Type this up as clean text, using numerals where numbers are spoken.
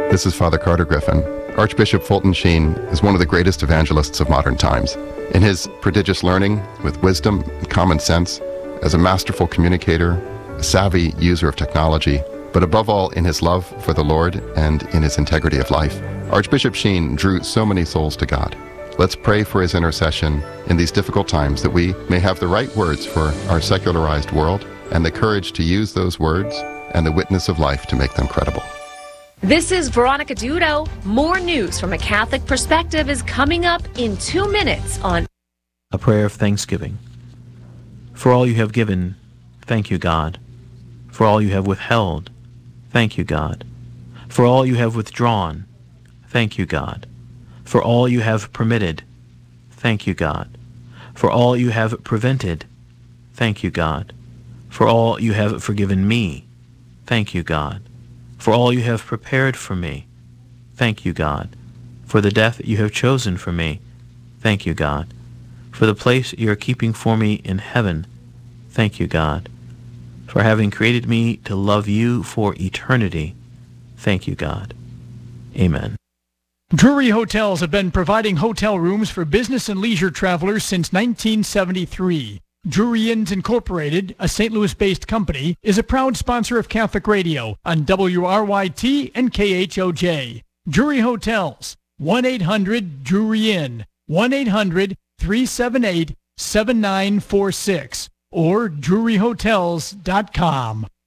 This is Father Carter Griffin. Archbishop Fulton Sheen is one of the greatest evangelists of modern times. In his prodigious learning, with wisdom and common sense, as a masterful communicator, a savvy user of technology, but above all in his love for the Lord and in his integrity of life, Archbishop Sheen drew so many souls to God. Let's pray for his intercession in these difficult times, that we may have the right words for our secularized world and the courage to use those words and the witness of life to make them credible. This is Veronica Dudo. More news from a Catholic perspective is coming up in 2 minutes on A Prayer of Thanksgiving. For all you have given, thank you, God. For all you have withheld, thank you, God. For all you have withdrawn, thank you, God. For all you have permitted, thank you, God. For all you have prevented, thank you, God. For all you have forgiven me, thank you, God. For all you have prepared for me, thank you, God. For the death you have chosen for me, thank you, God. For the place you are keeping for me in heaven, thank you, God. For having created me to love you for eternity, thank you, God. Amen. Drury Hotels have been providing hotel rooms for business and leisure travelers since 1973. Drury Inns Incorporated, a St. Louis-based company, is a proud sponsor of Catholic Radio on WRYT and KHOJ. Drury Hotels, 1-800-DRURY-INN, 1-800-378-7946, or druryhotels.com.